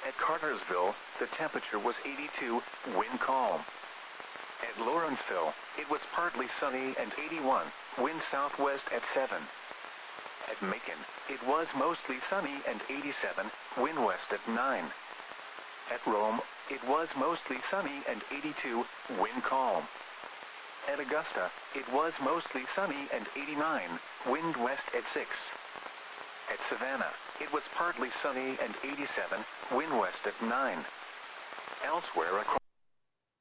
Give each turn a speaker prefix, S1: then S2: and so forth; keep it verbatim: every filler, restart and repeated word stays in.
S1: At Cartersville, the temperature was eighty-two, wind calm. At Lawrenceville, it was partly sunny and eighty-one, wind southwest at seven. At Macon, it was mostly sunny and eighty-seven, wind west at nine. At Rome, it was mostly sunny and eighty-two, wind calm. At Augusta, it was mostly sunny and eighty-nine, wind west at six. At Savannah, it was partly sunny and eighty-seven, wind west at nine. Elsewhere across